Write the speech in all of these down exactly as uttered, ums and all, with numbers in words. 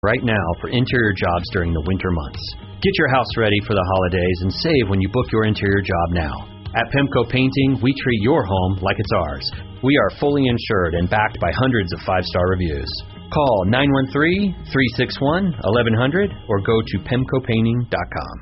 right now for interior jobs during the winter months. Get your house ready for the holidays and save when you book your interior job now. At Pemco Painting, we treat your home like it's ours. We are fully insured and backed by hundreds of five-star reviews. Call nine one three, three six one, eleven hundred or go to pemco painting dot com.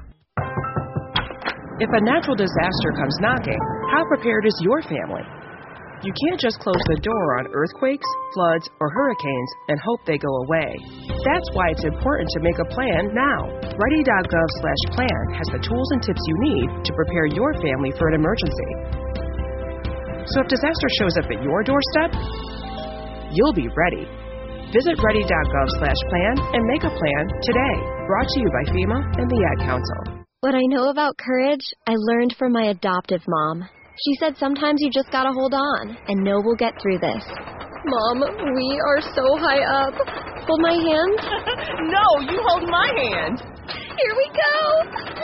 If a natural disaster comes knocking, how prepared is your family? You can't just close the door on earthquakes, floods, or hurricanes and hope they go away. That's why it's important to make a plan now. Ready dot gov slash plan has the tools and tips you need to prepare your family for an emergency. So if disaster shows up at your doorstep, you'll be ready. Visit ready dot gov slash plan and make a plan today. Brought to you by FEMA and the Ad Council. What I know about courage, I learned from my adoptive mom. She said sometimes you just gotta hold on and know we'll get through this. Mom, we are so high up. Hold my hand. No, you hold my hand. Here we go.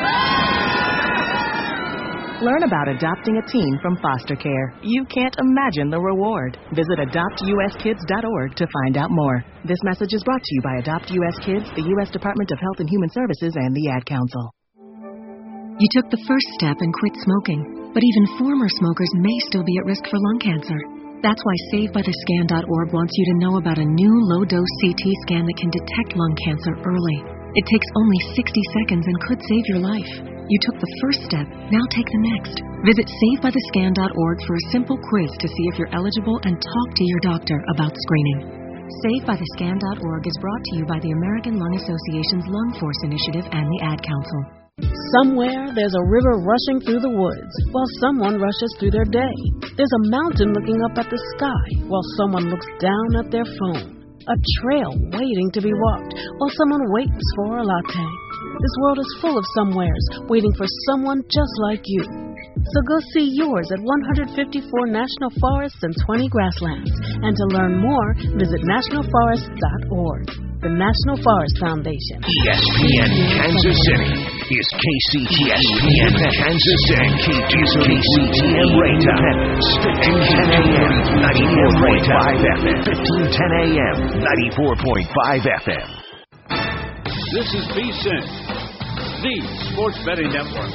Learn about adopting a teen from foster care. You can't imagine the reward. Visit adopt u s kids dot org to find out more. This message is brought to you by Adopt U S Kids, the U S Department of Health and Human Services, and the Ad Council. You took the first step and quit smoking, but even former smokers may still be at risk for lung cancer. That's why save by the scan dot org wants you to know about a new low-dose C T scan that can detect lung cancer early. It takes only sixty seconds and could save your life. You took the first step, now take the next. Visit save by the scan dot org for a simple quiz to see if you're eligible and talk to your doctor about screening. save by the scan dot org is brought to you by the American Lung Association's Lung Force Initiative and the Ad Council. Somewhere there's a river rushing through the woods while someone rushes through their day. There's a mountain looking up at the sky while someone looks down at their phone. A trail waiting to be walked while someone waits for a latte. This world is full of somewheres waiting for someone just like you. So go see yours at one hundred fifty-four national forests and twenty grasslands. And to learn more, visit national forest dot org. The National Forest Foundation. E S P N Kansas City is K C T S P N Kansas City. Is K C T M Independence. fifteen ten A M, ninety-four point five F M. fifteen ten A M, ninety-four point five F M. This is V S I N, the Sports Betting Network.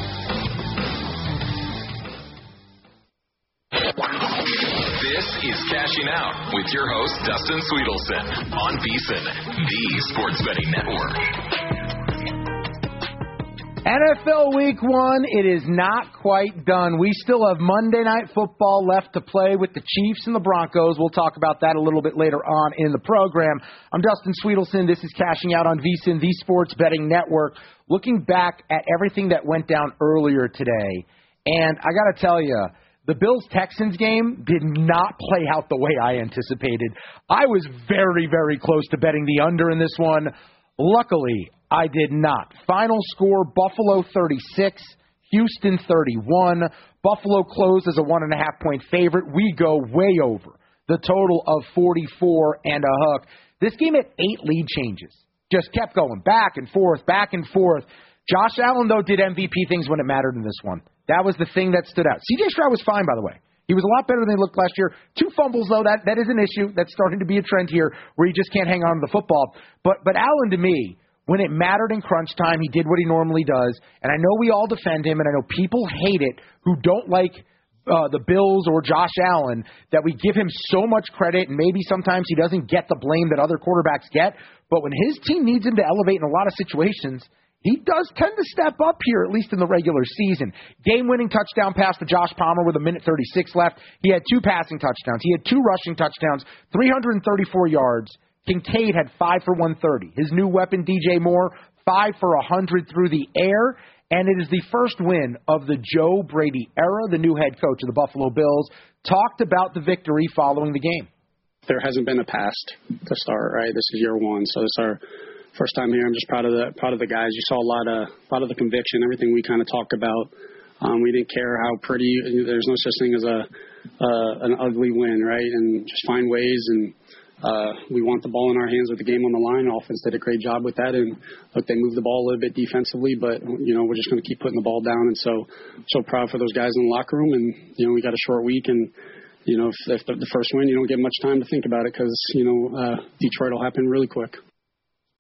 This is Cashing Out with your host, Dustin Sweetelson, on V S I N, the Sports Betting Network. N F L Week one, it is not quite done. We still have Monday Night Football left to play with the Chiefs and the Broncos. We'll talk about that a little bit later on in the program. I'm Dustin Sweetelson. This is Cashing Out on V S I N, the Sports Betting Network. Looking back at everything that went down earlier today, and I got to tell you, the Bills-Texans game did not play out the way I anticipated. I was very, very close to betting the under in this one. Luckily, I did not. Final score, Buffalo thirty-six, Houston thirty-one. Buffalo closed as a one and a half point favorite. We go way over the total of forty-four and a hook. This game had eight lead changes. Just kept going back and forth, back and forth. Josh Allen, though, did M V P things when it mattered in this one. That was the thing that stood out. C J Stroud was fine, by the way. He was a lot better than he looked last year. Two fumbles, though, that, that is an issue. That's starting to be a trend here where he just can't hang on to the football. But but Allen, to me, when it mattered in crunch time, he did what he normally does. And I know we all defend him, and I know people hate it who don't like uh, the Bills or Josh Allen, that we give him so much credit, and maybe sometimes he doesn't get the blame that other quarterbacks get. But when his team needs him to elevate in a lot of situations, he does tend to step up here, at least in the regular season. Game-winning touchdown pass to Josh Palmer with a minute thirty-six left. He had two passing touchdowns. He had two rushing touchdowns, three hundred thirty-four yards. Kincaid had five for one thirty. His new weapon, D J Moore, five for one hundred through the air. And it is the first win of the Joe Brady era. The new head coach of the Buffalo Bills talked about the victory following the game. There hasn't been a past to start, right? This is year one, so it's our first time here. I'm just proud of the proud of the guys. You saw a lot of a lot of the conviction, everything we kind of talk about. Um, we didn't care how pretty. There's no such thing as a uh, an ugly win, right? And just find ways. And uh, we want the ball in our hands with the game on the line. Offense did a great job with that. And look, they moved the ball a little bit defensively, but you know we're just going to keep putting the ball down. And so so proud for those guys in the locker room. And you know we got a short week and. You know, if, if the, the first win, you don't get much time to think about it because, you know, uh, Detroit will happen really quick.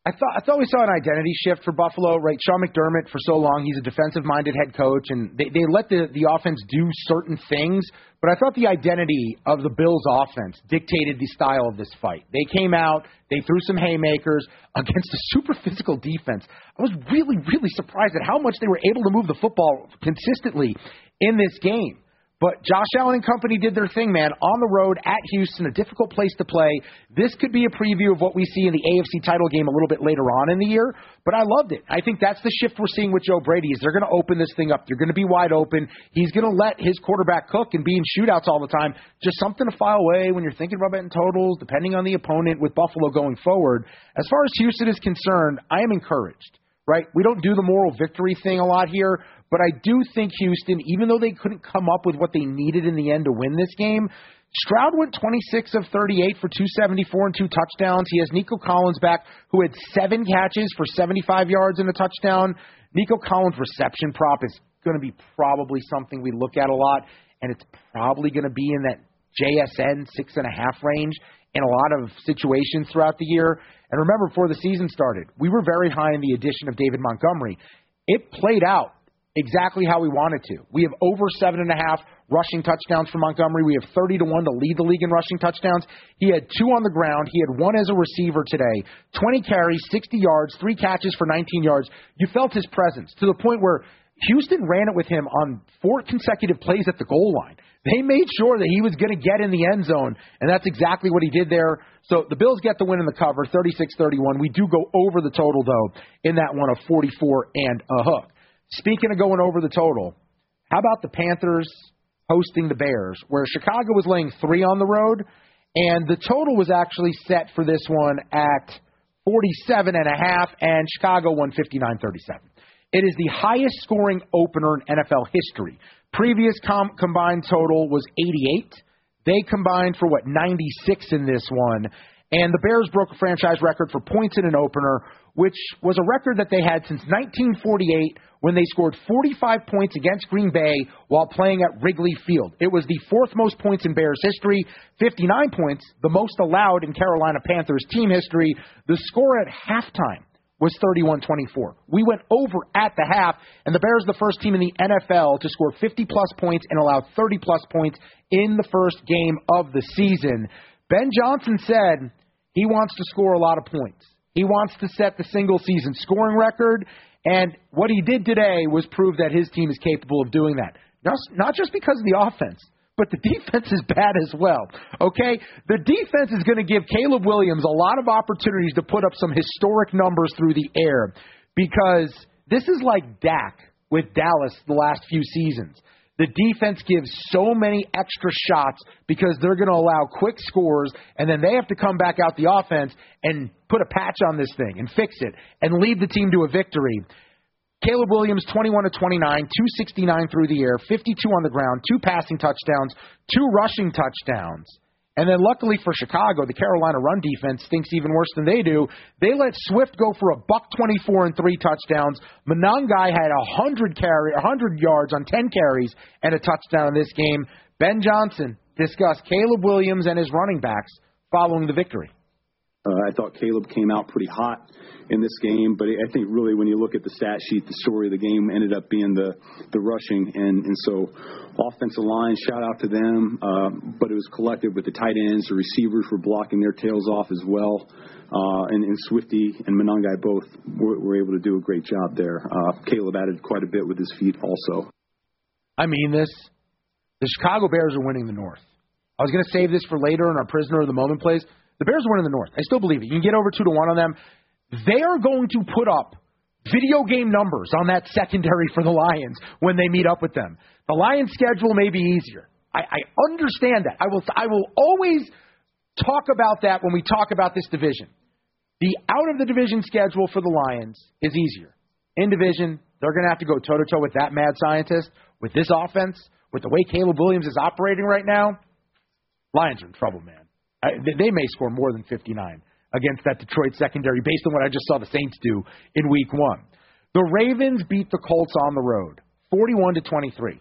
I thought I thought we saw an identity shift for Buffalo, right? Sean McDermott, for so long, he's a defensive-minded head coach, and they, they let the, the offense do certain things, but I thought the identity of the Bills' offense dictated the style of this fight. They came out, they threw some haymakers against a super physical defense. I was really, really surprised at how much they were able to move the football consistently in this game. But Josh Allen and company did their thing, man, on the road at Houston, a difficult place to play. This could be a preview of what we see in the A F C title game a little bit later on in the year, but I loved it. I think that's the shift we're seeing with Joe Brady is they're going to open this thing up. They're going to be wide open. He's going to let his quarterback cook and be in shootouts all the time. Just something to file away when you're thinking about betting totals, depending on the opponent with Buffalo going forward. As far as Houston is concerned, I am encouraged. Right? We don't do the moral victory thing a lot here, but I do think Houston, even though they couldn't come up with what they needed in the end to win this game, Stroud went twenty-six of thirty-eight for two seventy-four and two touchdowns. He has Nico Collins back, who had seven catches for seventy-five yards and a touchdown. Nico Collins' reception prop is going to be probably something we look at a lot, and it's probably going to be in that J S N six and a half range in a lot of situations throughout the year. And remember, before the season started, we were very high in the addition of David Montgomery. It played out exactly how we wanted to. We have over seven and a half rushing touchdowns for Montgomery. We have thirty to one to lead the league in rushing touchdowns. He had two on the ground. He had one as a receiver today. twenty carries, sixty yards, three catches for nineteen yards. You felt his presence to the point where Houston ran it with him on four consecutive plays at the goal line. They made sure that he was going to get in the end zone, and that's exactly what he did there. So the Bills get the win in the cover, thirty-six thirty-one. We do go over the total, though, in that one of forty-four and a hook. Speaking of going over the total, how about the Panthers hosting the Bears, where Chicago was laying three on the road, and the total was actually set for this one at forty-seven and a half, and Chicago won fifty-nine thirty-seven. It is the highest scoring opener in N F L history. Previous com- combined total was eighty-eight. They combined for, what, ninety-six in this one. And the Bears broke a franchise record for points in an opener, which was a record that they had since nineteen forty-eight when they scored forty-five points against Green Bay while playing at Wrigley Field. It was the fourth most points in Bears history, fifty-nine points, the most allowed in Carolina Panthers team history. The score at halftime was thirty-one twenty-four. We went over at the half, and the Bears are the first team in the N F L to score fifty-plus points and allow thirty-plus points in the first game of the season. Ben Johnson said he wants to score a lot of points. He wants to set the single-season scoring record, and what he did today was prove that his team is capable of doing that. Not just because of the offense, but the defense is bad as well, okay? The defense is going to give Caleb Williams a lot of opportunities to put up some historic numbers through the air because this is like Dak with Dallas the last few seasons. The defense gives so many extra shots because they're going to allow quick scores, and then they have to come back out the offense and put a patch on this thing and fix it and lead the team to a victory. Caleb Williams, twenty-one to twenty-nine, two sixty-nine through the air, fifty-two on the ground, two passing touchdowns, two rushing touchdowns. And then luckily for Chicago, the Carolina run defense stinks even worse than they do. They let Swift go for a buck twenty-four and three touchdowns. Monangai had one hundred carry, one hundred yards on ten carries and a touchdown in this game. Ben Johnson discussed Caleb Williams and his running backs following the victory. Uh, I thought Caleb came out pretty hot in this game, but I think really when you look at the stat sheet, the story of the game ended up being the, the rushing. And, and so offensive line, shout out to them, uh, but it was collective with the tight ends. The receivers were blocking their tails off as well. Uh, and, and Swifty and Monangai both were, were able to do a great job there. Uh, Caleb added quite a bit with his feet also. I mean this. The Chicago Bears are winning the North. I was going to save this for later in our Prisoner of the Moment plays. The Bears are winning the North. I still believe it. You can get over two to one on them. They are going to put up video game numbers on that secondary for the Lions when they meet up with them. The Lions' schedule may be easier. I, I understand that. I will. I will always talk about that when we talk about this division. The out of the division schedule for the Lions is easier. In division, they're going to have to go toe to toe with that mad scientist, with this offense, with the way Caleb Williams is operating right now. Lions are in trouble, man. I, they may score more than fifty-nine against that Detroit secondary based on what I just saw the Saints do in week one. The Ravens beat the Colts on the road, forty-one to twenty-three.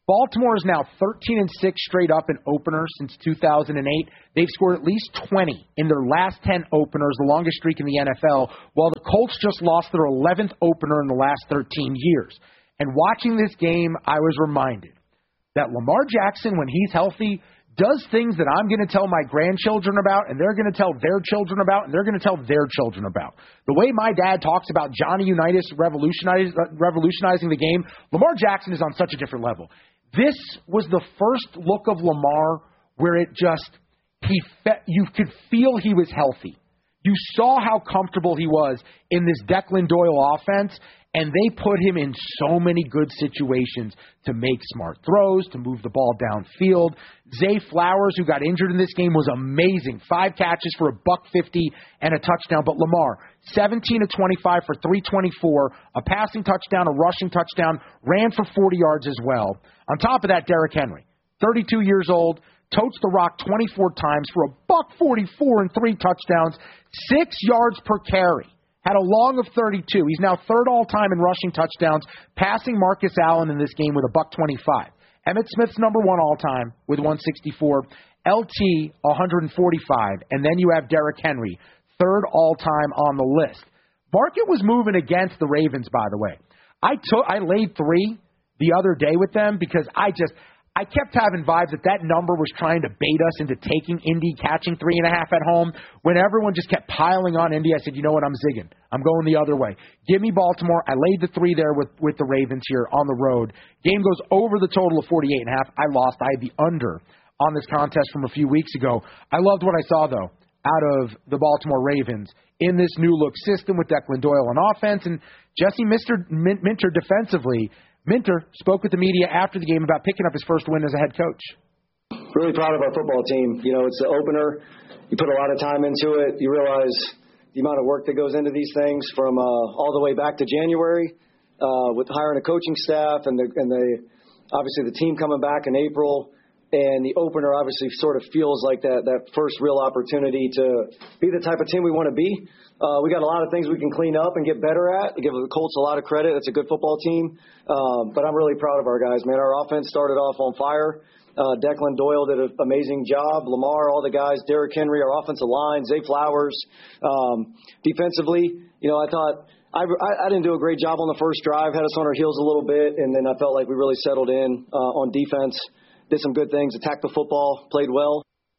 Baltimore is now thirteen and six straight up in openers since two thousand eight. They've scored at least twenty in their last ten openers, the longest streak in the N F L, while the Colts just lost their eleventh opener in the last thirteen years. And watching this game, I was reminded that Lamar Jackson, when he's healthy, does things that I'm going to tell my grandchildren about, and they're going to tell their children about, and they're going to tell their children about. The way my dad talks about Johnny Unitas revolutionize, revolutionizing the game, Lamar Jackson is on such a different level. This was the first look of Lamar where it just, he fe- you could feel he was healthy. You saw how comfortable he was in this Declan Doyle offense, and they put him in so many good situations to make smart throws, to move the ball downfield. Zay Flowers, who got injured in this game, was amazing. Five catches for a buck fifty and a touchdown. But Lamar, seventeen of twenty-five for three twenty-four, a passing touchdown, a rushing touchdown, ran for forty yards as well. On top of that, Derrick Henry, thirty-two years old, totes the rock twenty-four times for a buck forty-four and three touchdowns, six yards per carry. Had a long of thirty-two. He's now third all-time in rushing touchdowns, passing Marcus Allen in this game with a buck twenty-five. Emmitt Smith's number one all-time with one sixty-four. L T, one forty-five. And then you have Derrick Henry, third all-time on the list. Market was moving against the Ravens, by the way. I took, I laid three the other day with them because I just... I kept having vibes that that number was trying to bait us into taking Indy, catching three and a half at home. When everyone just kept piling on Indy, I said, you know what, I'm zigging. I'm going the other way. Give me Baltimore. I laid the three there with, with the Ravens here on the road. Game goes over the total of forty-eight and a half. I lost. I had the under on this contest from a few weeks ago. I loved what I saw, though, out of the Baltimore Ravens in this new look system with Declan Doyle on offense and Jesse Minter, Minter defensively. Minter spoke with the media after the game about picking up his first win as a head coach. Really proud of our football team. You know, it's the opener. You put a lot of time into it. You realize the amount of work that goes into these things from uh, all the way back to January uh, with hiring a coaching staff and the, and the obviously the team coming back in April. And the opener obviously sort of feels like that, that first real opportunity to be the type of team we want to be. Uh, we got a lot of things we can clean up and get better at. I give the Colts a lot of credit. It's a good football team. Um, but I'm really proud of our guys, man. Our offense started off on fire. Uh, Declan Doyle did an amazing job. Lamar, all the guys, Derrick Henry, our offensive line, Zay Flowers. Um, defensively, you know, I thought I, I, I didn't do a great job on the first drive, had us on our heels a little bit, and then I felt like we really settled in uh, on defense. Did some good things, attacked the football, played well.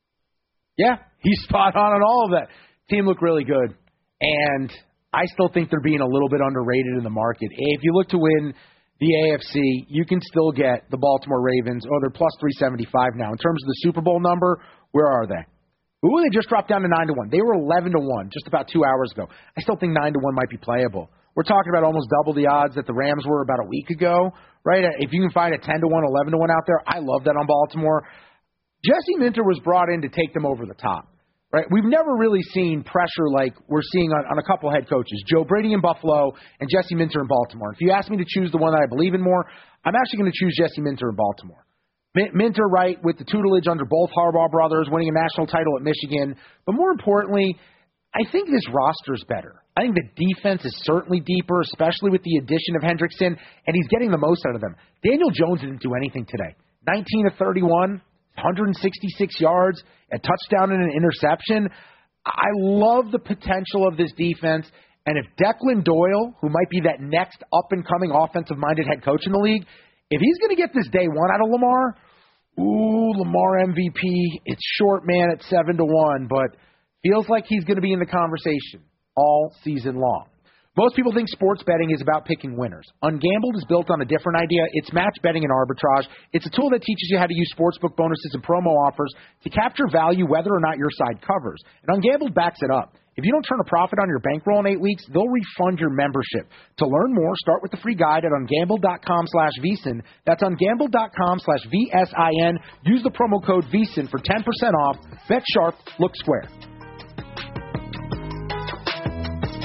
Yeah, he's spot on on all of that. Team looked really good, and I still think they're being a little bit underrated in the market. If you look to win the A F C, you can still get the Baltimore Ravens. Oh, they're plus three seventy-five now. In terms of the Super Bowl number, where are they? Ooh, they just dropped down to nine to one. They were eleven to one just about two hours ago. I still think nine to one might be playable. We're talking about almost double the odds that the Rams were about a week ago, right? If you can find a ten to one, eleven to one out there, I love that on Baltimore. Jesse Minter was brought in to take them over the top, right? We've never really seen pressure like we're seeing on, on a couple head coaches, Joe Brady in Buffalo and Jesse Minter in Baltimore. If you ask me to choose the one that I believe in more, I'm actually going to choose Jesse Minter in Baltimore. Minter, right, with the tutelage under both Harbaugh brothers, winning a national title at Michigan. But more importantly, I think this roster's better. I think the defense is certainly deeper, especially with the addition of Hendrickson, and he's getting the most out of them. Daniel Jones didn't do anything today. nineteen of thirty-one, one sixty-six yards, a touchdown and an interception. I love the potential of this defense, and if Declan Doyle, who might be that next up-and-coming offensive-minded head coach in the league, if he's going to get this day one out of Lamar, ooh, Lamar M V P, it's short, man, at seven to one, but feels like he's going to be in the conversation all season long. Most people think sports betting is about picking winners. Ungambled is built on a different idea. It's match betting and arbitrage. It's a tool that teaches you how to use sportsbook bonuses and promo offers to capture value whether or not your side covers. And Ungambled backs it up. If you don't turn a profit on your bankroll in eight weeks, they'll refund your membership. To learn more, start with the free guide at ungambled.com slash VSIN. That's ungambled.com slash V S I N. Use the promo code VSIN for ten percent off. Bet sharp, look square.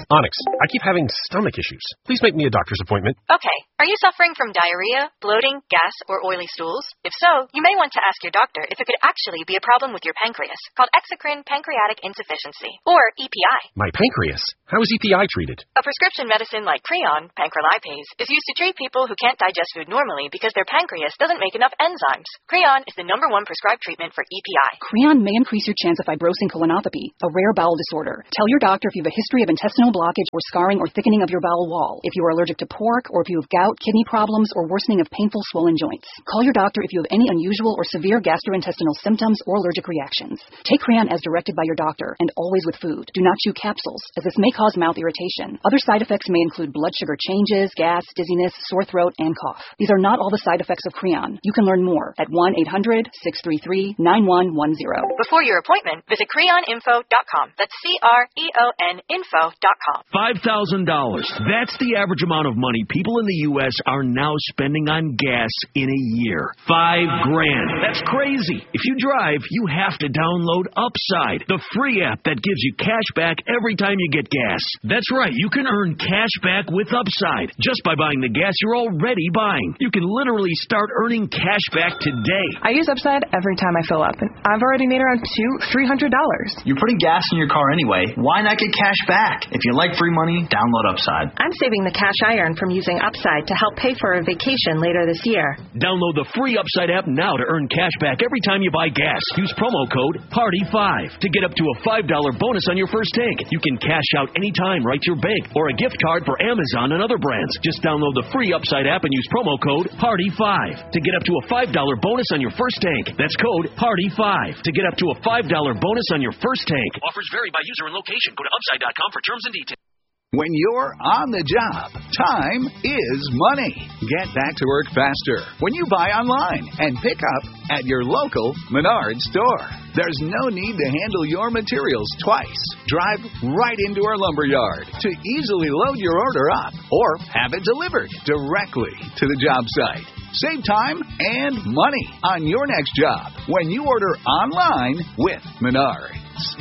Onyx, I keep having stomach issues. Please make me a doctor's appointment. Okay. Are you suffering from diarrhea, bloating, gas, or oily stools? If so, you may want to ask your doctor if it could actually be a problem with your pancreas, called exocrine pancreatic insufficiency, or E P I. My pancreas? How is E P I treated? A prescription medicine like Creon, pancrelipase, is used to treat people who can't digest food normally because their pancreas doesn't make enough enzymes. Creon is the number one prescribed treatment for E P I. Creon may increase your chance of fibrosing colonopathy, a rare bowel disorder. Tell your doctor if you have a history of intestinal blockage or scarring or thickening of your bowel wall, if you are allergic to pork, or if you have gout, kidney problems, or worsening of painful swollen joints. Call your doctor if you have any unusual or severe gastrointestinal symptoms or allergic reactions. Take Creon as directed by your doctor, and always with food. Do not chew capsules, as this may cause mouth irritation. Other side effects may include blood sugar changes, gas, dizziness, sore throat, and cough. These are not all the side effects of Creon. You can learn more at one eight hundred, six three three, nine one one zero. Before your appointment, visit creon info dot com. That's C R E O N info dot com. five thousand dollars. That's the average amount of money people in the U S are now spending on gas in a year. Five grand. That's crazy. If you drive, you have to download Upside, the free app that gives you cash back every time you get gas. That's right. You can earn cash back with Upside just by buying the gas you're already buying. You can literally start earning cash back today. I use Upside every time I fill up, and I've already made around two, three hundred dollars. You're putting gas in your car anyway. Why not get cash back? If you like free money, download Upside. I'm saving the cash I earn from using Upside to help pay for a vacation later this year. Download the free Upside app now to earn cash back every time you buy gas. Use promo code Party five to get up to a five dollar bonus on your first tank. You can cash out anytime right to your bank or a gift card for Amazon and other brands. Just download the free Upside app and use promo code Party five to get up to a five dollar bonus on your first tank. That's code Party five to get up to a five dollar bonus on your first tank. Offers vary by user and location. Go to upside dot com for terms and details. When you're on the job, time is money. Get back to work faster when you buy online and pick up at your local Menards store. There's no need to handle your materials twice. Drive right into our lumber yard to easily load your order up or have it delivered directly to the job site. Save time and money on your next job when you order online with Menards.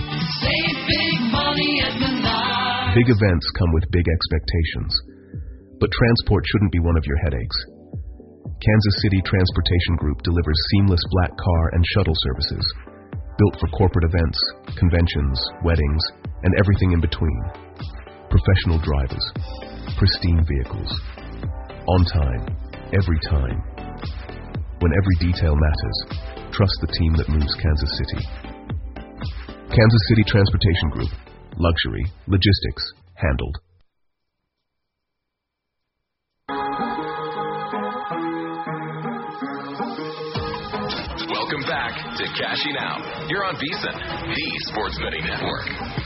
Save big money at Menards. Big events come with big expectations, but transport shouldn't be one of your headaches. Kansas City Transportation Group delivers seamless black car and shuttle services, built for corporate events, conventions, weddings, and everything in between. Professional drivers, pristine vehicles, on time, every time. When every detail matters, trust the team that moves Kansas City. Kansas City Transportation Group. Luxury, logistics, handled. Welcome back to Cashing Out. You're on VSiN, the Sports Betting Network.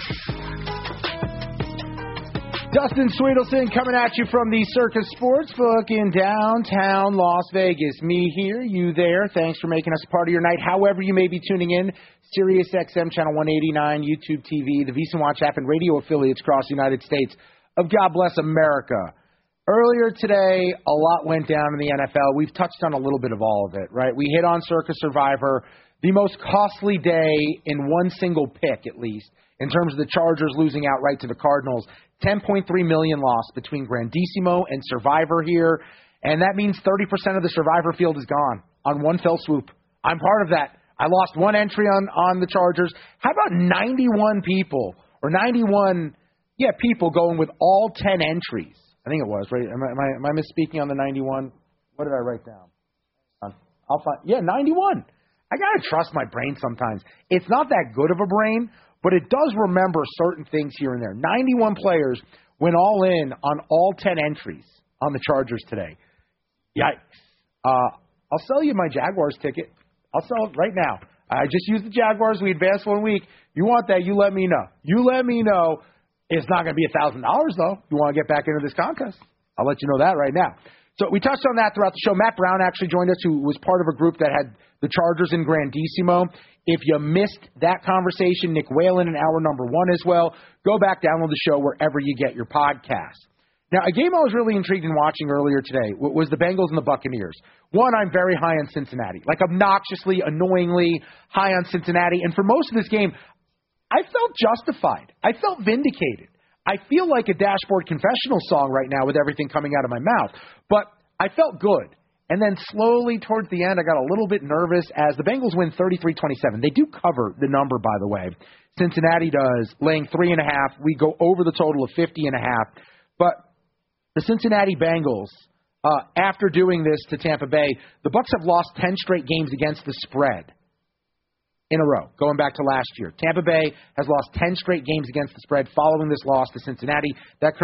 Dustin Sweetelson coming at you from the Circus Sportsbook in downtown Las Vegas. Me here, you there. Thanks for making us a part of your night. However you may be tuning in, Sirius X M Channel one eighty-nine, YouTube T V, the VSiN Watch app, and radio affiliates across the United States of God Bless America. Earlier today, a lot went down in the N F L. We've touched on a little bit of all of it, right? We hit on Circus Survivor, the most costly day in one single pick, at least, in terms of the Chargers losing outright to the Cardinals. ten point three million dollars lost between Grandissimo and Survivor here, and that means thirty percent of the Survivor field is gone on one fell swoop. I'm part of that. I lost one entry on, on the Chargers. How about ninety-one people, or ninety-one, yeah, people going with all ten entries? I think it was, right? Am I, am I, am I misspeaking on the ninety-one? What did I write down? I'll find, yeah, ninety-one. I got to trust my brain sometimes. It's not that good of a brain, but it does remember certain things here and there. ninety-one players went all in on all ten entries on the Chargers today. Yikes. Uh, I'll sell you my Jaguars ticket. I'll sell it right now. I just used the Jaguars. We advanced one week. You want that, you let me know. You let me know. It's not going to be one thousand dollars, though. You want to get back into this contest. I'll let you know that right now. So we touched on that throughout the show. Matt Brown actually joined us, who was part of a group that had the Chargers in Grandissimo. If you missed that conversation, Nick Whalen in hour number one as well, go back, download the show wherever you get your podcast. Now, a game I was really intrigued in watching earlier today was the Bengals and the Buccaneers. One, I'm very high on Cincinnati, like obnoxiously, annoyingly high on Cincinnati. And for most of this game, I felt justified. I felt vindicated. I feel like a dashboard confessional song right now with everything coming out of my mouth. But I felt good. And then slowly towards the end, I got a little bit nervous as the Bengals win thirty-three twenty-seven. They do cover the number, by the way. Cincinnati does, laying three and a half. We go over the total of fifty and a half. But the Cincinnati Bengals, uh, after doing this to Tampa Bay, the Bucs have lost ten straight games against the spread in a row, going back to last year. Tampa Bay has lost ten straight games against the spread following this loss to Cincinnati. That